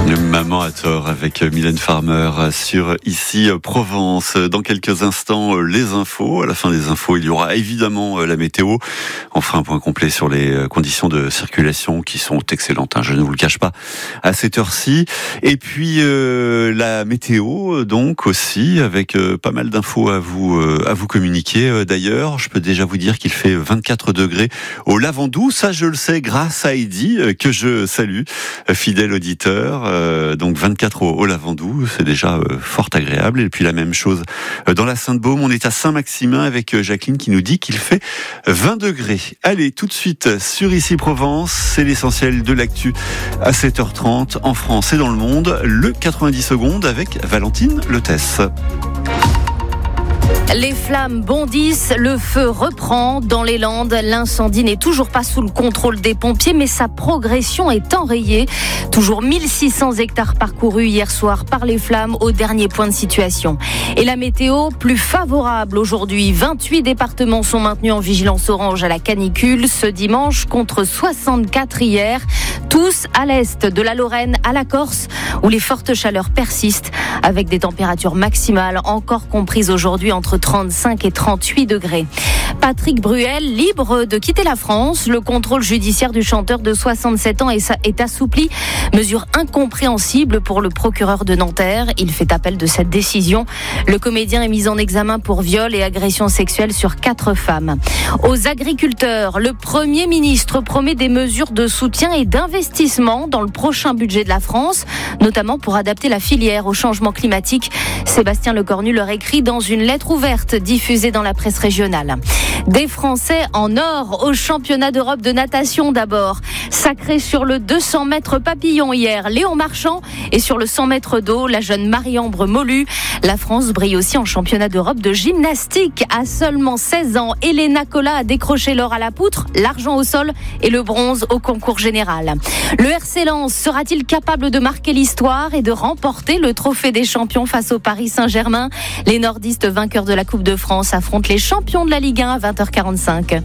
Maman à tort avec Mylène Farmer sur Ici Provence. Dans quelques instants, les infos. À la fin des infos, il y aura évidemment la météo. On fera un point complet sur les conditions de circulation qui sont excellentes, je ne vous le cache pas, à cette heure-ci. Et puis la météo, donc aussi, avec pas mal d'infos à vous communiquer. D'ailleurs, je peux déjà vous dire qu'il fait 24 degrés au Lavandou. Ça, je le sais grâce à Heidi, que je salue, fidèle auditeur. Donc 24 au Lavandou, c'est déjà fort agréable. Et puis la même chose dans la Sainte-Baume, on est à Saint-Maximin avec Jacqueline qui nous dit qu'il fait 20 degrés. Allez, tout de suite sur Ici Provence, c'est l'essentiel de l'actu à 7h30 en France et dans le monde. Le 90 secondes avec Valentine Lethès. Les flammes bondissent, le feu reprend. Dans les Landes, l'incendie n'est toujours pas sous le contrôle des pompiers, mais sa progression est enrayée. Toujours 1600 hectares parcourus hier soir par les flammes au dernier point de situation. Et la météo, plus favorable aujourd'hui. 28 départements sont maintenus en vigilance orange à la canicule ce dimanche contre 64 hier. Tous à l'est, de la Lorraine à la Corse, où les fortes chaleurs persistent, avec des températures maximales encore comprises aujourd'hui entre 35 et 38 degrés. Patrick Bruel, libre de quitter la France. Le contrôle judiciaire du chanteur de 67 ans est assoupli. Mesure incompréhensible pour le procureur de Nanterre. Il fait appel de cette décision. Le comédien est mis en examen pour viol et agression sexuelle sur 4 femmes. Aux agriculteurs, le Premier ministre promet des mesures de soutien et d'investissement dans le prochain budget de la France, notamment pour adapter la filière au changement climatique. Sébastien Lecornu leur écrit dans une lettre ouverte diffusée dans la presse régionale. Des Français en or au championnat d'Europe de natation d'abord. Sacré sur le 200 mètres papillon hier, Léon Marchand, et sur le 100 mètres d'eau, la jeune Marie-Ambre Molu. La France brille aussi en championnat d'Europe de gymnastique. À seulement 16 ans, Elena Cola a décroché l'or à la poutre, l'argent au sol et le bronze au concours général. Le RC Lens sera-t-il capable de marquer l'histoire et de remporter le trophée des champions face au Paris Saint-Germain? Les nordistes vainqueurs de la Coupe de France affrontent les champions de la Ligue 1 à 20h45.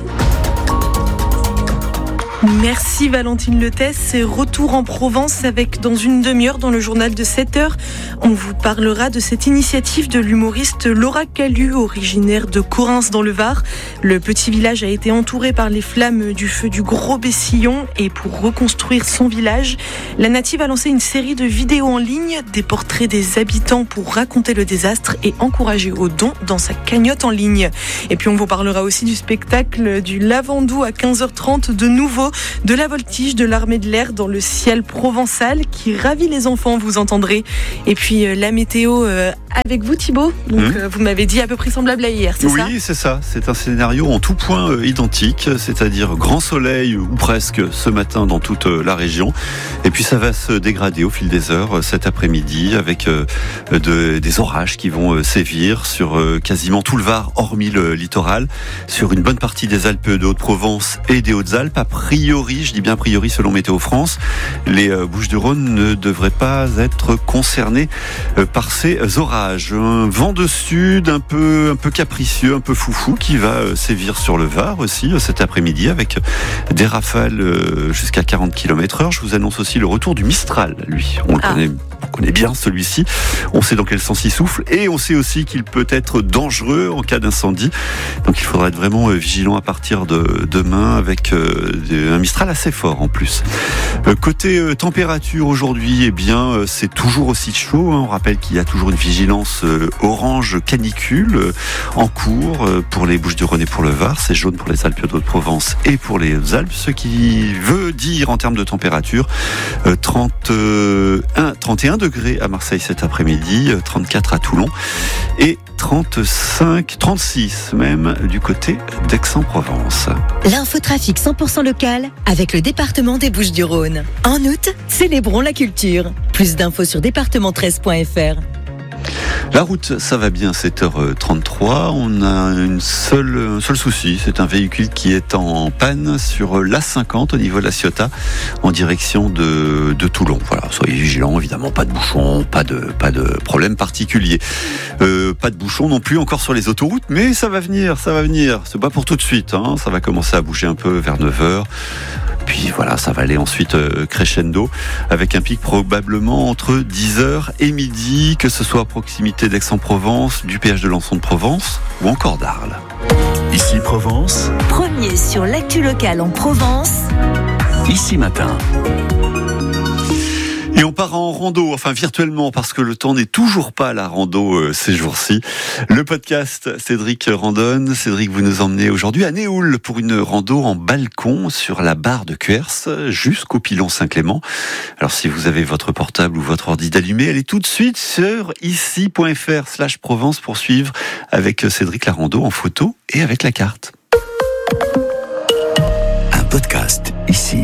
Merci Valentine Lethès. Retour en Provence avec dans une demi-heure dans le journal de 7h. On vous parlera de cette initiative de l'humoriste Laura Calu, originaire de Correns dans le Var. Le petit village a été entouré par les flammes du feu du Gros Bessillon et pour reconstruire son village, la native a lancé une série de vidéos en ligne, des portraits des habitants pour raconter le désastre et encourager aux dons dans sa cagnotte en ligne. Et puis on vous parlera aussi du spectacle du Lavandou à 15h30, de nouveau de la voltige de l'armée de l'air dans le ciel provençal qui ravit les enfants, vous entendrez. Et puis la météo avec vous Thibaut, donc vous m'avez dit à peu près semblable à hier, c'est ça ? Oui, c'est ça, c'est un scénario en tout point identique, c'est-à-dire grand soleil ou presque ce matin dans toute la région. Et puis ça va se dégrader au fil des heures cet après-midi avec des orages qui vont sévir sur quasiment tout le Var, hormis le littoral, sur une bonne partie des Alpes de Haute-Provence et des Hautes-Alpes. A priori, je dis bien a priori selon Météo France, les Bouches-du-Rhône ne devraient pas être concernées par ces orages. Un vent de sud un peu capricieux, un peu foufou qui va sévir sur le Var aussi cet après-midi avec des rafales jusqu'à 40 km/h. Je vous annonce aussi le retour du Mistral, lui. On connaît bien celui-ci. On sait dans quel sens il souffle et on sait aussi qu'il peut être dangereux en cas d'incendie. Donc il faudra être vraiment vigilant à partir de demain avec un Mistral assez fort en plus. Côté température aujourd'hui, eh bien c'est toujours aussi chaud. On rappelle qu'il y a toujours une vigilance orange canicule en cours pour les Bouches-du-Rhône et pour le Var. C'est jaune pour les Alpes de Haute-Provence et pour les Alpes. Ce qui veut dire en termes de température 31 degrés à Marseille cet après-midi, 34 à Toulon et 36 même du côté d'Aix-en-Provence. L'infotrafic 100% local avec le département des Bouches-du-Rhône. En août, célébrons la culture. Plus d'infos sur département13.fr. La route, ça va bien, 7h33. On a un seul souci, c'est un véhicule qui est en panne sur l'A50 au niveau de la Ciotat, en direction de Toulon. Voilà, soyez vigilants, évidemment, pas de bouchon, pas de problème particulier. Pas de bouchon non plus encore sur les autoroutes, mais ça va venir. C'est pas pour tout de suite, ça va commencer à bouger un peu vers 9h. puis voilà, ça va aller ensuite crescendo avec un pic probablement entre 10h et midi, que ce soit à proximité d'Aix-en-Provence, du péage de Lançon de Provence ou encore d'Arles. Ici Provence. Premier sur l'actu locale en Provence. Ici Matin. Et on part en rando, enfin virtuellement, parce que le temps n'est toujours pas à la rando ces jours-ci. Le podcast Cédric Randonne. Cédric, vous nous emmenez aujourd'hui à Néoul pour une rando en balcon sur la barre de Cuers jusqu'au pilon Saint-Clément. Alors si vous avez votre portable ou votre ordi allumé, allez tout de suite sur ici.fr/Provence pour suivre avec Cédric la rando en photo et avec la carte. Un podcast ici.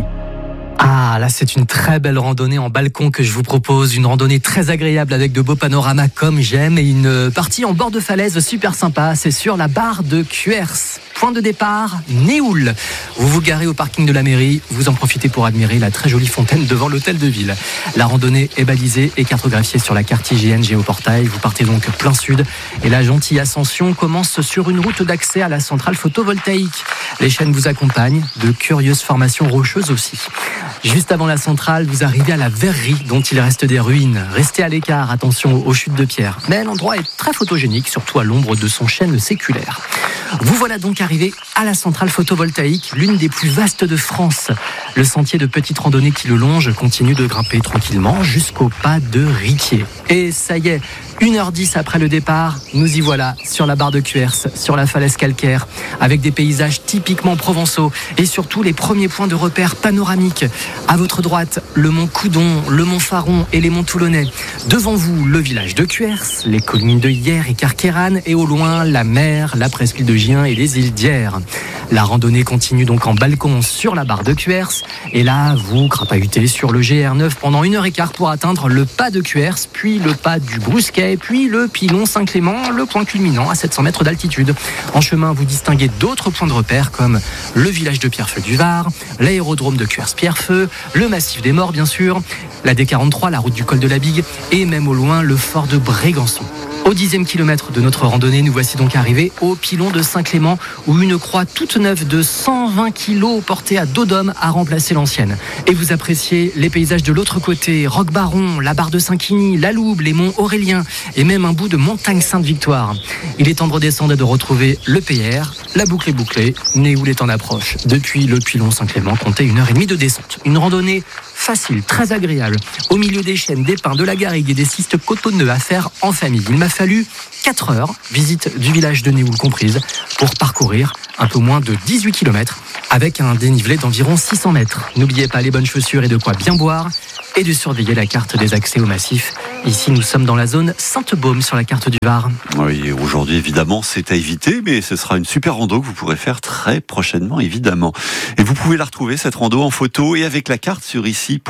Ah, là, c'est une très belle randonnée en balcon que je vous propose. Une randonnée très agréable avec de beaux panoramas comme j'aime et une partie en bord de falaise super sympa. C'est sur la barre de Cuers. Point de départ, Néoul. Vous vous garez au parking de la mairie. Vous en profitez pour admirer la très jolie fontaine devant l'hôtel de ville. La randonnée est balisée et cartographiée sur la carte IGN Géoportail. Vous partez donc plein sud et la gentille ascension commence sur une route d'accès à la centrale photovoltaïque. Les chênes vous accompagnent, de curieuses formations rocheuses aussi. Juste avant la centrale, vous arrivez à la verrerie dont il reste des ruines. Restez à l'écart, attention aux chutes de pierre. Mais l'endroit est très photogénique, surtout à l'ombre de son chêne séculaire. Vous voilà donc arrivé à la centrale photovoltaïque, l'une des plus vastes de France. Le sentier de petite randonnée qui le longe continue de grimper tranquillement jusqu'au pas de Riquier. Et ça y est, 1h10 après le départ, nous y voilà sur la barre de Cuers, sur la falaise calcaire, avec des paysages typiquement provençaux et surtout les premiers points de repère panoramiques. À votre droite, le mont Coudon, le mont Faron et les monts Toulonnais. Devant vous, le village de Cuers, les collines de Hyères et Carqueiranne et au loin, la mer, la presqu'île de Gien et les îles d'Hyères. La randonnée continue donc en balcon sur la barre de Cuers et là, vous crapahutez sur le GR9 pendant 1h15 pour atteindre le pas de Cuers, puis le pas du Brusquet, puis le pilon Saint-Clément, le point culminant à 700 mètres d'altitude. En chemin, vous distinguez d'autres points de repère comme le village de Pierrefeu-du-Var, l'aérodrome de Cuers-Pierrefeu, le massif des Morts bien sûr, la D43, la route du col de la Bigue et même au loin le fort de Brégançon. Au 10e kilomètre de notre randonnée, nous voici donc arrivés au pilon de Saint-Clément où une croix toute neuve de 120 kg portée à dos d'homme a remplacé l'ancienne. Et vous appréciez les paysages de l'autre côté, Roquebaron, la barre de Saint-Quigny, la Loube, les monts Aurélien et même un bout de montagne Sainte-Victoire. Il est temps de redescendre et de retrouver le PR. La boucle est bouclée, Néoul est en approche. Depuis le pilon Saint-Clément, comptez 1h30 de descente. Une randonnée facile, très agréable, au milieu des chênes, des pins, de la garrigue et des cistes cotonneux à faire en famille. Il m'a fallu 4 heures, visite du village de Néoul comprise, pour parcourir un peu moins de 18 km avec un dénivelé d'environ 600 mètres. N'oubliez pas les bonnes chaussures et de quoi bien boire et de surveiller la carte des accès au massif. Ici, nous sommes dans la zone Sainte-Baume sur la carte du Var. Oui, aujourd'hui, évidemment, c'est à éviter, mais ce sera une super rando que vous pourrez faire très prochainement, évidemment. Et vous pouvez la retrouver, cette rando, en photo et avec la carte sur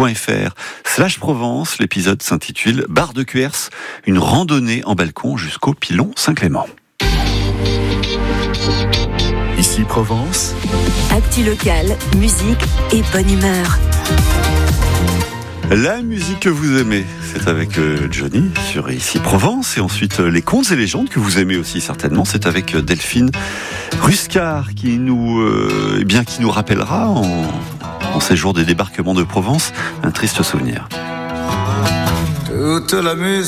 ici.fr/Provence. L'épisode s'intitule Barre de Cuers, une randonnée en balcon jusqu'au pilon Saint-Clément. Ici Provence. Actu locale, musique et bonne humeur. La musique que vous aimez, c'est avec Johnny sur Ici Provence. Et ensuite, les contes et légendes que vous aimez aussi certainement, c'est avec Delphine Ruscar qui nous rappellera en ces jours des débarquements de Provence un triste souvenir. Toute la musique.